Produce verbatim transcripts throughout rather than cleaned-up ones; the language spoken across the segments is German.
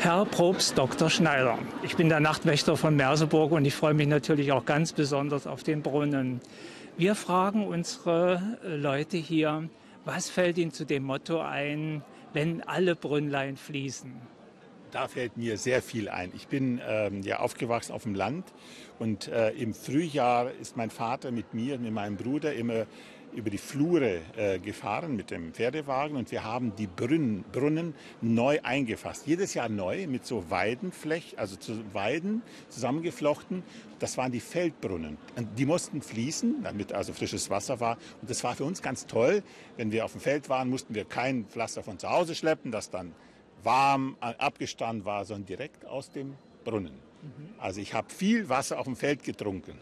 Herr Propst Doktor Schneider, ich bin der Nachtwächter von Merseburg und ich freue mich natürlich auch ganz besonders auf den Brunnen. Wir fragen unsere Leute hier, was fällt ihnen zu dem Motto ein, wenn alle Brünnlein fließen? Da fällt mir sehr viel ein. Ich bin ähm, ja aufgewachsen auf dem Land und äh, im Frühjahr ist mein Vater mit mir und mit meinem Bruder immer über die Flure äh, gefahren mit dem Pferdewagen und wir haben die Brunnen, Brunnen neu eingefasst. Jedes Jahr neu mit so Weidenflächen, also zu Weiden zusammengeflochten. Das waren die Feldbrunnen. Und die mussten fließen, damit also frisches Wasser war. Und das war für uns ganz toll. Wenn wir auf dem Feld waren, mussten wir kein Pflaster von zu Hause schleppen, das dann warm abgestanden war, sondern direkt aus dem Brunnen. Mhm. Also ich habe viel Wasser auf dem Feld getrunken.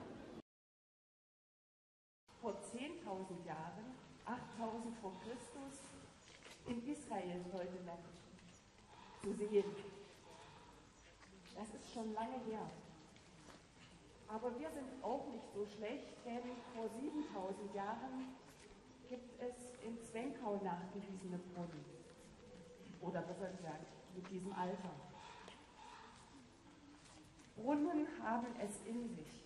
Vor zehntausend Jahren, achttausend vor Christus, in Israel heute noch zu sehen. Das ist schon lange her. Aber wir sind auch nicht so schlecht, denn vor siebentausend Jahren gibt es in Zwenkau nachgewiesene Brunnen. Oder besser gesagt, mit diesem Alter. Brunnen haben es in sich.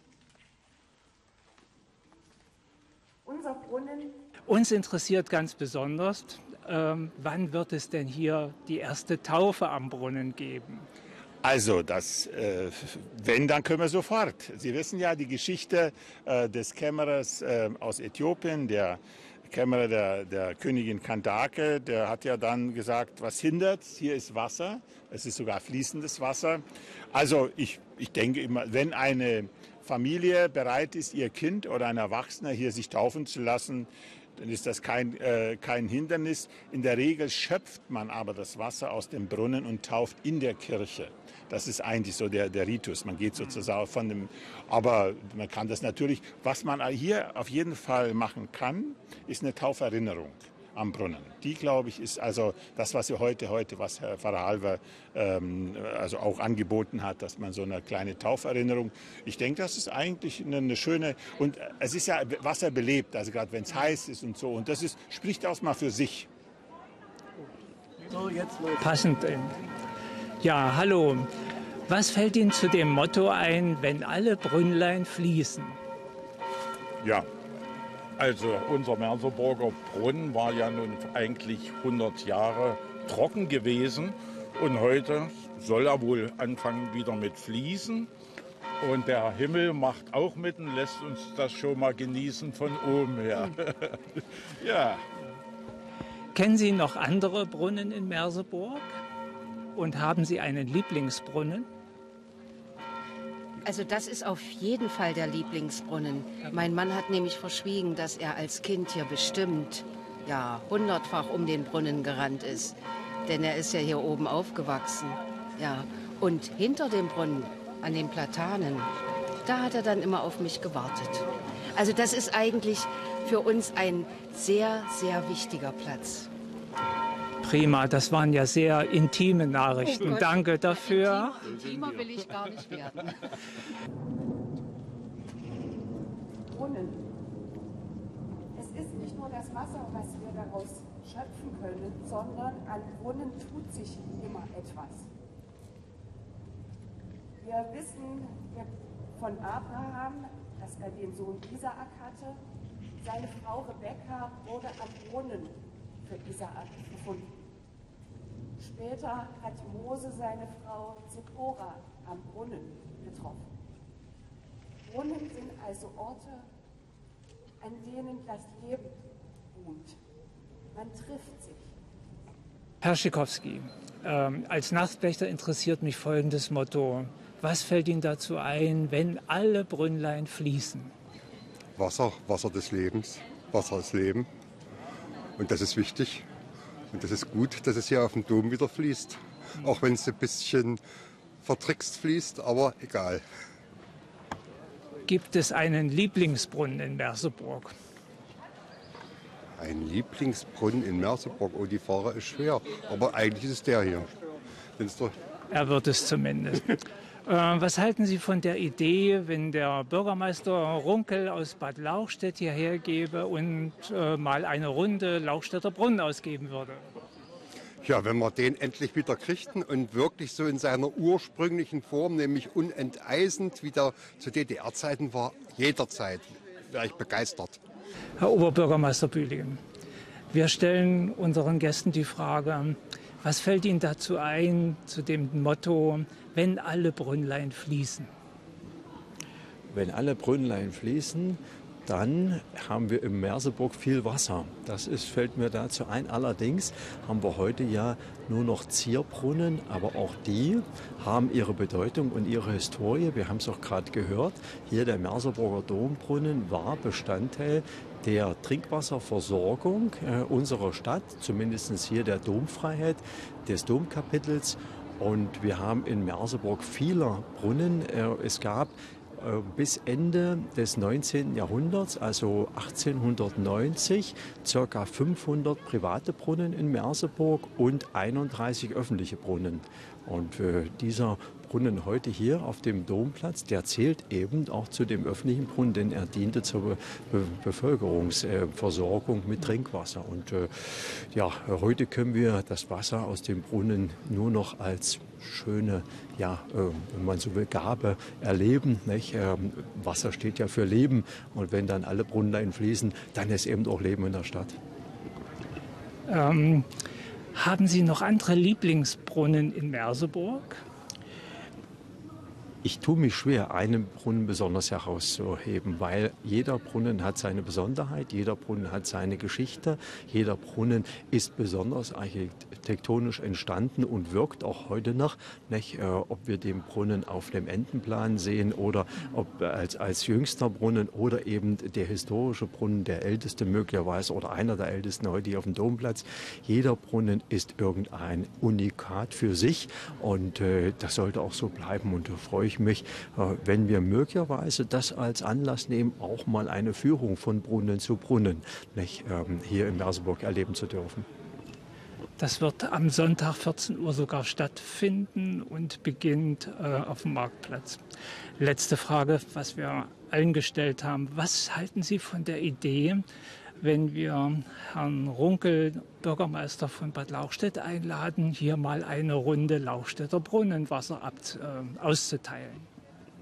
Unser Brunnen. Uns interessiert ganz besonders, ähm, wann wird es denn hier die erste Taufe am Brunnen geben? Also, das, äh, wenn, dann können wir sofort. Sie wissen ja die Geschichte äh, des Kämmerers äh, aus Äthiopien, der Kämmerer der, der Königin Kandake, der hat ja dann gesagt, was hindert? Hier ist Wasser, es ist sogar fließendes Wasser. Also ich, ich denke immer, wenn eine Familie bereit ist, ihr Kind oder ein Erwachsener hier sich taufen zu lassen, dann ist das kein, äh, kein Hindernis. In der Regel schöpft man aber das Wasser aus dem Brunnen und tauft in der Kirche. Das ist eigentlich so der, der Ritus. Man geht sozusagen von dem, aber man kann das natürlich, was man hier auf jeden Fall machen kann, ist eine Tauferinnerung am Brunnen. Die, glaube ich, ist also das, was wir heute, heute, was Herr Pfarrer Halver ähm, also auch angeboten hat, dass man so eine kleine Tauferinnerung, ich denke, das ist eigentlich eine, eine schöne, und es ist ja Wasser belebt, also gerade wenn es heiß ist und so, und das ist, spricht auch mal für sich. So, jetzt los. Passend. Ja, hallo. Was fällt Ihnen zu dem Motto ein, wenn alle Brünnlein fließen? Ja, also unser Merseburger Brunnen war ja nun eigentlich hundert Jahre trocken gewesen und heute soll er wohl anfangen wieder mit Fließen. Und der Himmel macht auch mit und lässt uns das schon mal genießen von oben her. Ja. Kennen Sie noch andere Brunnen in Merseburg? Und haben Sie einen Lieblingsbrunnen? Also das ist auf jeden Fall der Lieblingsbrunnen. Mein Mann hat nämlich verschwiegen, dass er als Kind hier bestimmt, ja, hundertfach um den Brunnen gerannt ist. Denn er ist ja hier oben aufgewachsen. Ja, und hinter dem Brunnen, an den Platanen, da hat er dann immer auf mich gewartet. Also das ist eigentlich für uns ein sehr, sehr wichtiger Platz. Prima, das waren ja sehr intime Nachrichten. Oh Danke dafür. Intimer, intimer will ich gar nicht werden. Brunnen. Es ist nicht nur das Wasser, was wir daraus schöpfen können, sondern an Brunnen tut sich immer etwas. Wir wissen von Abraham, dass er den Sohn Isaak hatte. Seine Frau Rebekka wurde am Brunnen für Isaak gefunden. Später hat Mose seine Frau Zippora am Brunnen getroffen. Brunnen sind also Orte, an denen das Leben ruht. Man trifft sich. Herr Schikowski, ähm, als Nachtwächter interessiert mich folgendes Motto. Was fällt Ihnen dazu ein, wenn alle Brünnlein fließen? Wasser, Wasser des Lebens, Wasser ist Leben. Und das ist wichtig. Und das ist gut, dass es hier auf dem Dom wieder fließt. Auch wenn es ein bisschen vertrickst fließt, aber egal. Gibt es einen Lieblingsbrunnen in Merseburg? Ein Lieblingsbrunnen in Merseburg? Oh, die Frage ist schwer. Aber eigentlich ist es der hier. Er wird es zumindest. Was halten Sie von der Idee, wenn der Bürgermeister Runkel aus Bad Lauchstädt hierher gebe und äh, mal eine Runde Lauchstädter Brunnen ausgeben würde? Ja, wenn wir den endlich wieder kriegten und wirklich so in seiner ursprünglichen Form, nämlich unenteisend, wie der zu D D R-Zeiten war, jederzeit wäre ich begeistert. Herr Oberbürgermeister Bühling, wir stellen unseren Gästen die Frage, was fällt Ihnen dazu ein, zu dem Motto, wenn alle Brünnlein fließen? Wenn alle Brünnlein fließen, dann haben wir im Merseburg viel Wasser. Das ist, fällt mir dazu ein. Allerdings haben wir heute ja nur noch Zierbrunnen, aber auch die haben ihre Bedeutung und ihre Historie. Wir haben es auch gerade gehört. Hier der Merseburger Dombrunnen war Bestandteil der Trinkwasserversorgung äh, unserer Stadt, zumindest hier der Domfreiheit, des Domkapitels. Und wir haben in Merseburg viele Brunnen. Äh, es gab bis Ende des neunzehnten Jahrhunderts, also achtzehnhundertneunzig, ca. fünfhundert private Brunnen in Merseburg und einunddreißig öffentliche Brunnen. Und äh, dieser Brunnen heute hier auf dem Domplatz, der zählt eben auch zu dem öffentlichen Brunnen, denn er diente zur Be Be Bevölkerungsversorgung äh, mit Trinkwasser. Und äh, ja, heute können wir das Wasser aus dem Brunnen nur noch als schöne, ja, äh, wenn man so will, Gabe erleben. Nicht? Ähm, Wasser steht ja für Leben und wenn dann alle Brunnenlein fließen, dann ist eben auch Leben in der Stadt. Ähm, haben Sie noch andere Lieblingsbrunnen in Merseburg? Ich tue mich schwer, einen Brunnen besonders herauszuheben, weil jeder Brunnen hat seine Besonderheit, jeder Brunnen hat seine Geschichte, jeder Brunnen ist besonders architektonisch entstanden und wirkt auch heute noch, nicht, äh, ob wir den Brunnen auf dem Entenplan sehen oder ob als, als jüngster Brunnen oder eben der historische Brunnen, der älteste möglicherweise oder einer der ältesten heute hier auf dem Domplatz. Jeder Brunnen ist irgendein Unikat für sich und äh, das sollte auch so bleiben und da freue ich mich, wenn wir möglicherweise das als Anlass nehmen, auch mal eine Führung von Brunnen zu Brunnen nicht, ähm, hier in Merseburg erleben zu dürfen. Das wird am Sonntag vierzehn Uhr sogar stattfinden und beginnt äh, auf dem Marktplatz. Letzte Frage, was wir allen gestellt haben. Was halten Sie von der Idee, wenn wir Herrn Runkel, Bürgermeister von Bad Lauchstädt, einladen, hier mal eine Runde Lauchstädter Brunnenwasser ab, äh, auszuteilen?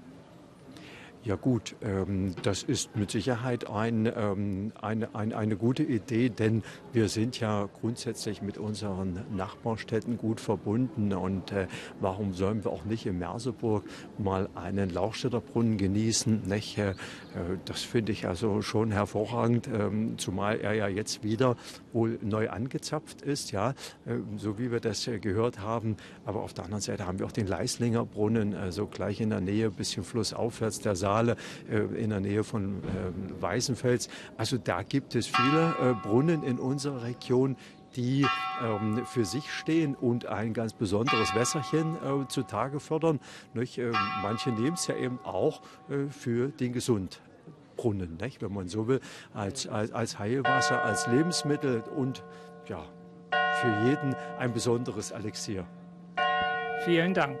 Ja gut, ähm, das ist mit Sicherheit ein, ähm, eine, ein, eine gute Idee, denn wir sind ja grundsätzlich mit unseren Nachbarstädten gut verbunden und äh, warum sollen wir auch nicht in Merseburg mal einen Lauchstädter Brunnen genießen? Nicht? Äh, das finde ich also schon hervorragend, ähm, zumal er ja jetzt wieder wohl neu angezapft ist, ja, äh, so wie wir das äh, gehört haben. Aber auf der anderen Seite haben wir auch den Leislinger Brunnen, also gleich in der Nähe, ein bisschen flussaufwärts der Saale, in der Nähe von äh, Weißenfels. Also da gibt es viele äh, Brunnen in unserer Region, die ähm, für sich stehen und ein ganz besonderes Wässerchen äh, zutage fördern. Nicht? Äh, manche nehmen es ja eben auch äh, für den Gesundbrunnen, nicht? Wenn man so will, als, als, als Heilwasser, als Lebensmittel und ja, für jeden ein besonderes Elixier. Vielen Dank.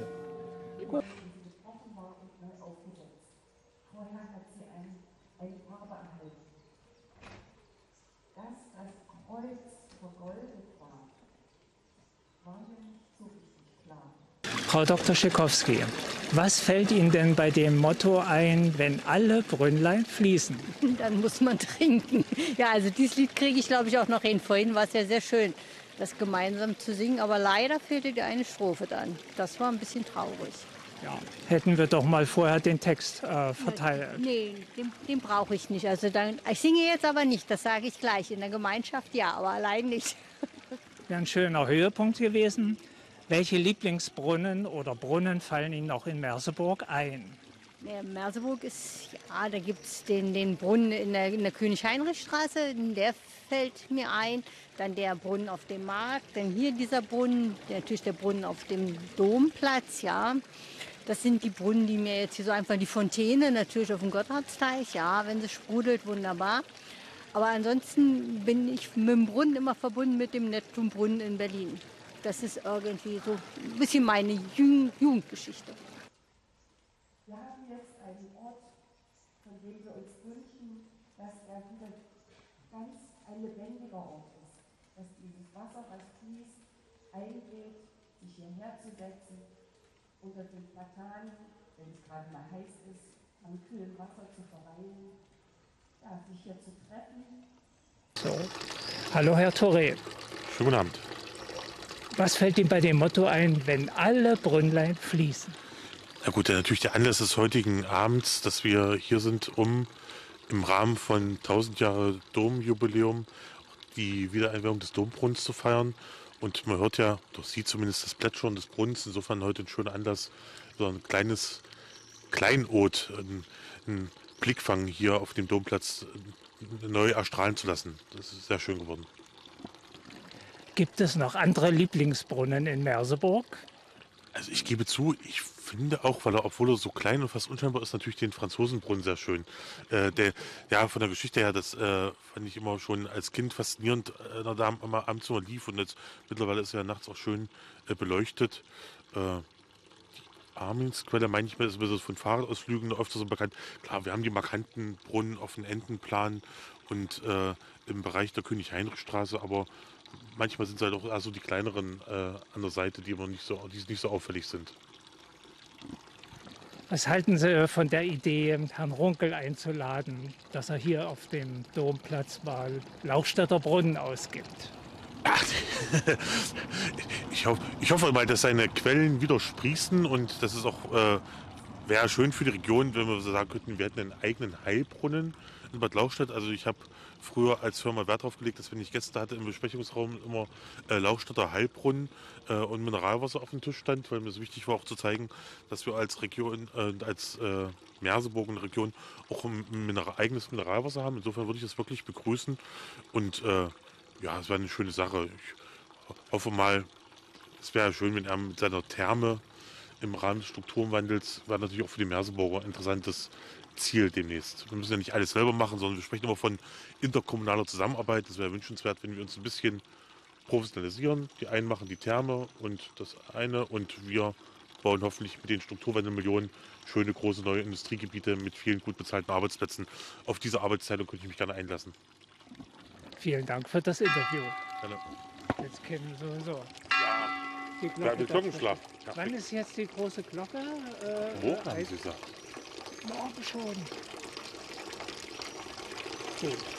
Frau Doktor Schekowski, was fällt Ihnen denn bei dem Motto ein, wenn alle Brünnlein fließen? Dann muss man trinken. Ja, also dieses Lied kriege ich, glaube ich, auch noch hin. Vorhin war es ja sehr schön, das gemeinsam zu singen. Aber leider fehlte die eine Strophe dann. Das war ein bisschen traurig. Ja, hätten wir doch mal vorher den Text äh, verteilt. Nee, den, den brauche ich nicht. Also dann, ich singe jetzt aber nicht, das sage ich gleich. In der Gemeinschaft ja, aber allein nicht. Wäre ein schöner Höhepunkt gewesen. Welche Lieblingsbrunnen oder Brunnen fallen Ihnen noch in Merseburg ein? Ja, Merseburg ist, ja, da gibt es den, den Brunnen in der, in der König-Heinrich-Straße, der fällt mir ein. Dann der Brunnen auf dem Markt, dann hier dieser Brunnen, natürlich der Brunnen auf dem Domplatz, ja. Das sind die Brunnen, die mir jetzt hier so einfach, die Fontäne natürlich auf dem Gotthardsteich, ja, wenn sie sprudelt, wunderbar. Aber ansonsten bin ich mit dem Brunnen immer verbunden mit dem Neptunbrunnen in Berlin. Das ist irgendwie so ein bisschen meine Jugendgeschichte. Wir haben jetzt einen Ort, von dem wir uns wünschen, dass er wieder ganz ein lebendiger Ort ist. Dass dieses Wasser, was fließt, einlädt, sich hierher zu setzen, unter den Platanen, wenn es gerade mal heiß ist, am kühlen Wasser zu verweilen, ja, sich hier zu treffen. So. Hallo Herr Touré. Schönen guten Abend. Was fällt Ihnen bei dem Motto ein, wenn alle Brünnlein fließen? Na gut, natürlich der Anlass des heutigen Abends, dass wir hier sind, um im Rahmen von tausend Jahre Domjubiläum die Wiedereinweihung des Dombrunnens zu feiern. Und man hört ja, doch sieht zumindest das Plätschern des Brunnens. Insofern heute ein schöner Anlass, so ein kleines Kleinod, ein, ein Blickfang hier auf dem Domplatz neu erstrahlen zu lassen. Das ist sehr schön geworden. Gibt es noch andere Lieblingsbrunnen in Merseburg? Also ich gebe zu, ich finde auch, weil er, obwohl er so klein und fast unscheinbar ist, natürlich den Franzosenbrunnen sehr schön. Äh, der, ja, von der Geschichte her, das äh, fand ich immer schon als Kind faszinierend, äh, da da immer abends immer lief und jetzt mittlerweile ist er ja nachts auch schön äh, beleuchtet. Äh, die Arminsquelle, meine ich mir, ist das von Fahrradausflügen öfter so bekannt. Klar, wir haben die markanten Brunnen auf dem Entenplan und äh, im Bereich der König-Heinrich-Straße, aber manchmal sind es halt auch also die kleineren äh, an der Seite, die aber nicht so, die nicht so auffällig sind. Was halten Sie von der Idee, Herrn Runkel einzuladen, dass er hier auf dem Domplatz mal Lauchstädter Brunnen ausgibt? Ach, ich, hoff, ich hoffe mal, dass seine Quellen wieder sprießen und das ist auch äh, wäre schön für die Region, wenn wir so sagen könnten, wir hätten einen eigenen Heilbrunnen in Bad Lauchstädt. Also ich habe früher als Firma Wert darauf gelegt, dass wenn ich Gäste hatte im Besprechungsraum immer äh, Lauchstädter Heilbrunnen äh, und Mineralwasser auf dem Tisch stand, weil mir so wichtig war auch zu zeigen, dass wir als Region, äh, als äh, Merseburg und Region auch ein Mineral, eigenes Mineralwasser haben. Insofern würde ich das wirklich begrüßen und äh, ja, es wäre eine schöne Sache. Ich hoffe mal, es wäre schön, wenn er mit seiner Therme im Rahmen des Strukturwandels wäre natürlich auch für die Merseburger ein interessantes Ziel demnächst. Wir müssen ja nicht alles selber machen, sondern wir sprechen immer von interkommunaler Zusammenarbeit. Das wäre wünschenswert, wenn wir uns ein bisschen professionalisieren. Die einen machen die Therme und das eine und wir bauen hoffentlich mit den Strukturwandelmillionen schöne große neue Industriegebiete mit vielen gut bezahlten Arbeitsplätzen. Auf diese Arbeitsteilung könnte ich mich gerne einlassen. Vielen Dank für das Interview. Gerne. Jetzt kennen wir so. Ja. Die Glocke Ja, der Glockenschlag. Ja. Wann ist jetzt die große Glocke? Äh, Morgen haben Sie gesagt. Morgen schon. Gut.